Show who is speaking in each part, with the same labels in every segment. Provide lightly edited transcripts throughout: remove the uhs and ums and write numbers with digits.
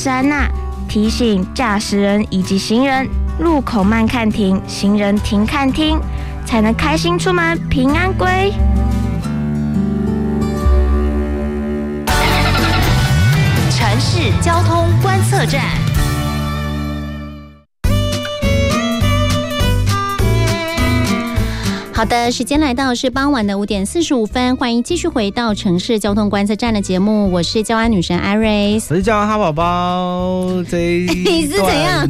Speaker 1: 是安娜，提醒驾驶人以及行人，路口慢看停，行人停看听，才能开心出门，平安归。
Speaker 2: 城市交通观测站。好的，时间来到是傍晚的5点45分，欢迎继续回到城市交通观测站的节目，我是交安女神 Iris，
Speaker 3: 我是交安哈宝宝。
Speaker 2: 你是怎样？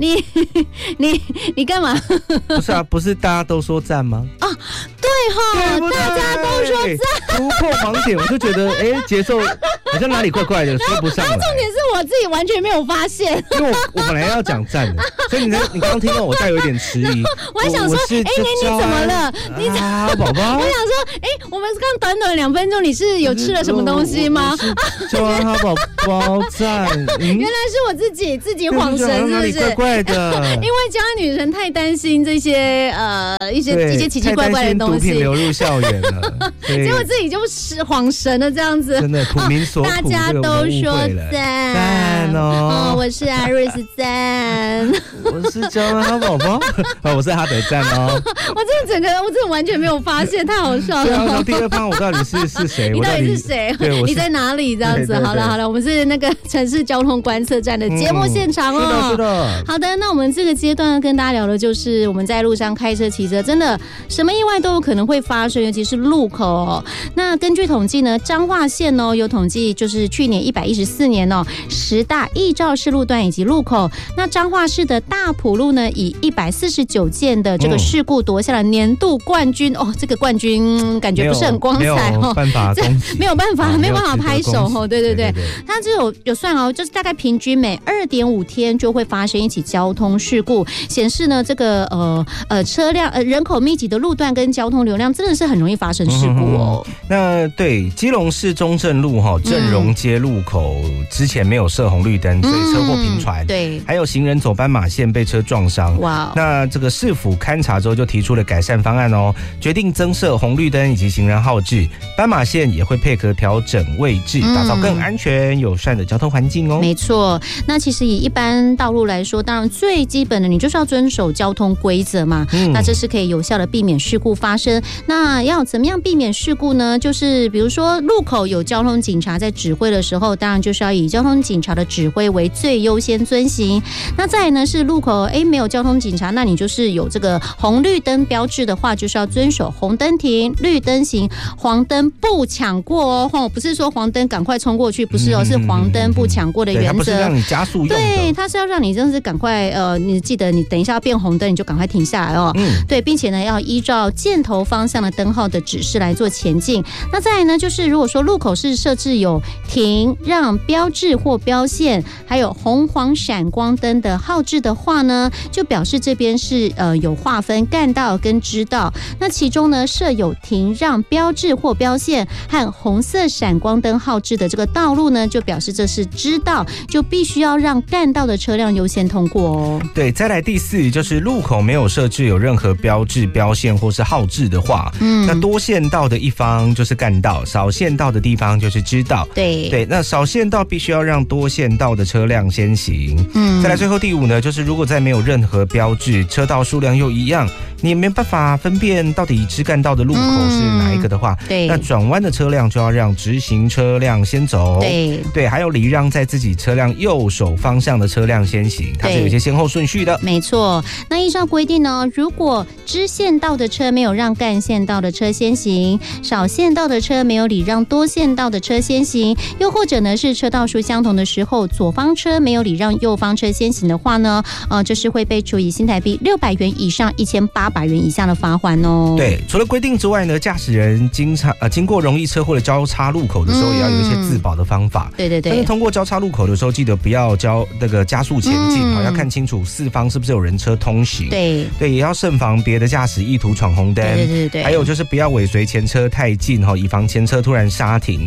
Speaker 2: 你干嘛？
Speaker 3: 不是啊，不是大家都说赞吗？
Speaker 2: 啊，对哈，大家都说赞，
Speaker 3: 突破盲点，我就觉得节奏好像哪里怪怪的，说不上来。
Speaker 2: 重点是我自己完全没有发现，
Speaker 3: 因为我本来要讲赞的，所以你刚刚听到我带有一点迟疑，
Speaker 2: 我还想说，你怎么了？你
Speaker 3: 啊，宝宝，
Speaker 2: 我想说，我们刚短短2分钟，你是有吃了什么东西吗？
Speaker 3: 交安哈宝宝赞，
Speaker 2: 原来是我自己晃神，是不是？
Speaker 3: 哪里怪怪的？
Speaker 2: 因为交安女神太担心这些一些奇奇怪怪的东西，
Speaker 3: 毒品流入校园了，
Speaker 2: 结果自己就是晃神了，这样子。
Speaker 3: 真的苦民所苦，
Speaker 2: 大家都说赞
Speaker 3: 哦，
Speaker 2: 我是阿瑞斯赞，
Speaker 3: 我是交安哈宝宝，我是哈德赞哦。
Speaker 2: 我真的完全没有发现，太好笑了。
Speaker 3: 对啊，第二趴我到底是谁？
Speaker 2: 你到底是谁？你在哪里？这样子，
Speaker 3: 对
Speaker 2: 好了，我们是那个城市交通观测站的节目现场哦。
Speaker 3: 是的。
Speaker 2: 好的，那我们这个阶段跟大家聊的就是我们在路上开车、骑车，真的什么意外都有可能会发生，尤其是路口哦。那根据统计呢，彰化县哦有统计，就是去年114年哦10大易肇事路段以及路口，那彰化市的大埔路呢，以149件的这个事故夺下了年度冠军哦。这个冠军感觉不是很光彩哦，没有办法拍手哦。对，它这有算哦，就是大概平均每2.5天就会发生一起交通事故，显示呢这个车辆人口密集的路段跟交通流量真的是很容易发生事故哦。
Speaker 3: 那对，基隆市中正路正荣街路口之前没有设红绿灯，所以车祸频传。
Speaker 2: 对，
Speaker 3: 还有行人走斑马线被车撞伤。哇，那这个市府勘察之后就提出了改善方案哦，决定增设红绿灯以及行人号志，斑马线也会配合调整位置，打造更安全友善的交通环境哦。
Speaker 2: 没错，那其实以一般道路来说，当然最基本的你就是要遵守交通规则嘛，那这是可以有效的避免事故发生。那要怎么样避免事故呢？就是比如说路口有交通警察在指挥的时候，当然就是要以交通警察的指挥为最优先遵行。那再来呢是路口没有交通警察，那你就是有这个红绿灯标志的话，就是要遵守红灯停、绿灯行、黄灯不抢过哦。不是说黄灯赶快冲过去，不是哦，是黄灯不抢过的原则。
Speaker 3: 它不是让你加速用的，
Speaker 2: 对，它是要让你真的是赶快你记得你等一下要变红灯，你就赶快停下来哦。对，并且呢要依照箭头方向的灯号的指示来做前进。那再来呢，就是如果说路口是设置有停让标志或标线，还有红黄闪光灯的号志的话呢，就表示这边是有划分干道跟支道。那其中呢设有停让标志或标线和红色闪光灯号志的这个道路呢，就表示这是支道，就必须要让干道的车辆优先通过哦。
Speaker 3: 对，再来第4就是路口没有设置有任何标志、标线或是号志的话，那多线道的一方就是干道，少线道的地方就是支道。对，那少线道必须要让多线道的车辆先行。再来最后第5呢，就是如果在没有任何标志、车道数量又一样，你也没办法分辨到底支干道的路口是哪一个的话，那转弯的车辆就要让直行车辆先走。对，还有礼让在自己车辆右手方向的车辆先行，它是有一些先后顺序的。
Speaker 2: 没错，那依照规定呢，如果支线道的车没有让干线道的车先行，少线道的车没有礼让多线道的车先行，又或者呢是车道数相同的时候，左方车没有礼让右方车先行的话呢，这是会被处以新台币600元以上1800元以下的罚锾哦。
Speaker 3: 对，除了规定之外呢，驾驶人经过容易车祸的交叉路口的时候，也要有一些自保的方法。对，但是通过交叉路口的时候，记得不要加速前进，要看清楚四方是不是有人车通行。对，也要慎防别的驾驶意图闯红灯。对，还有就是不要尾随前车太近，以防前车突然刹停。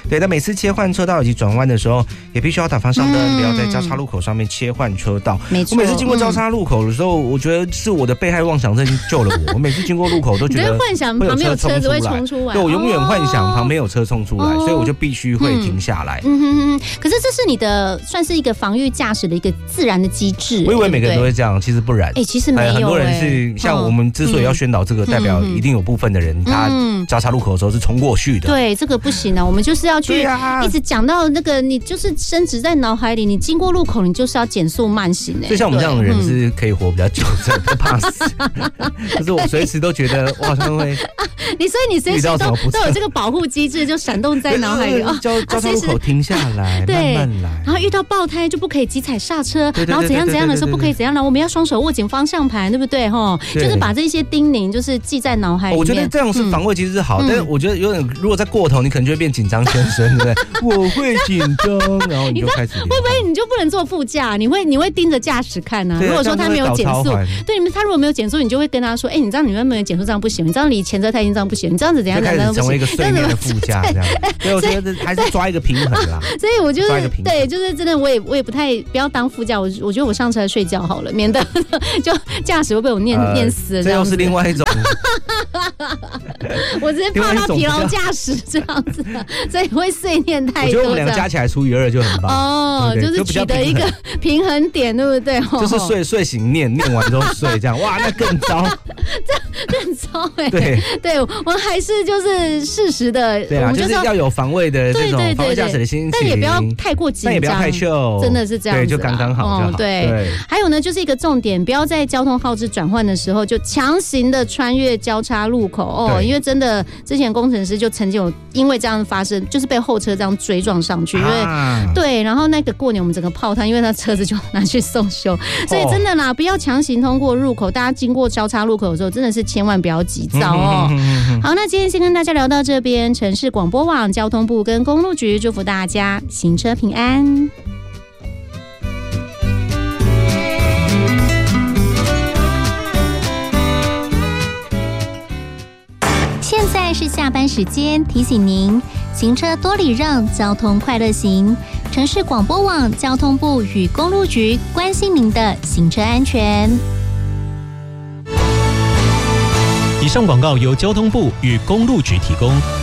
Speaker 3: 对，那每次切换车道以及转弯的时候，也必须要打方向灯，不要在交叉路口上面切换车道。
Speaker 2: 没错，
Speaker 3: 我每次经过交叉路口的时候，我觉得是我的被害妄想症救了我。我每次经过路口都觉得
Speaker 2: 幻想旁边有车子会冲出来，
Speaker 3: 对，我永远幻想旁边有车冲出来，所以我就必须会停下来。
Speaker 2: 可是这是你的算是一个防御驾驶的一个自然的机制。
Speaker 3: 我以为每个人都会这样，其实不然。
Speaker 2: 其实没有，
Speaker 3: 很多人是像我们之所以要宣导这个，代表一定有部分的人他交叉路口的时候是冲过去的。
Speaker 2: 对，这个不行啊，我们就是要去一直讲到那个，你就是深植在脑海里，你经过路口，你就是要减速慢行。
Speaker 3: 所以像我们这样的人是可以活比较久，不怕死。可是我随时都觉得我好像会，
Speaker 2: 所以你随时都有这个保护机制，就闪动在脑海里。
Speaker 3: 交叉路口停下来，慢慢来。
Speaker 2: 然后遇到爆胎就不可以急踩刹车，然后怎样的时候不可以怎样了，我们要双手握紧方向盘，对不对？就是把这些叮咛就是记在脑海里面。
Speaker 3: 我觉得这样是防卫机制好，但是我觉得有点，如果再过头，你可能就会变紧张先生，对不对？我会紧张，然后你就开始。
Speaker 2: 会不会你就不能坐副驾？你会盯着驾驶看啊？如果说他没有减速，对，他如果没有减速，你就会跟他说：“你知道你们没有减速这样不行，你知道离前车太近这样不行，你这样子怎样怎样不行。”
Speaker 3: 成为一个碎念的副驾这样。对，我觉得还是抓一个平衡啦。
Speaker 2: 所以我就是对，就是真的，我也不要当副驾，我觉得我上车睡觉好了，免得就驾驶会被我念死了。
Speaker 3: 这又是另外一种。
Speaker 2: 我直接怕他疲劳驾驶这样子，所以会碎念太多。
Speaker 3: 我觉得我们两个加起来除以2就很棒。
Speaker 2: 就是取得一个平衡点，对不对？
Speaker 3: 就是睡醒念完之后睡这样，哇，那更糟，
Speaker 2: 这更糟
Speaker 3: 对，
Speaker 2: 我还是就是适时的，
Speaker 3: 对啊，就是要有防卫的这种防卫驾驶的心情，
Speaker 2: 但也不要太过紧张，
Speaker 3: 但也不要太糗，
Speaker 2: 真的是这样子，
Speaker 3: 对，就刚刚好就好。
Speaker 2: 对，还有呢，就是一个重点，不要在交通号志转换的时候就强行的穿越交叉路口因为真的之前工程师就曾经有因为这样发生，就是被后车这样追撞上去，因为对，然后那个过年我们整个泡汤，因为他车子就拿去送修，所以真的啦，不要强行通过入口，大家经过交叉路口的时候，真的是千万不要急躁哦。好，那今天先跟大家聊到这边，城市广播网、交通部跟公路局祝福大家行车平安。现在是下班时间，提醒您行车多礼让，交通快乐行。城市广播网、交通部与公路局关心您的行车安全。
Speaker 4: 以上广告由交通部与公路局提供。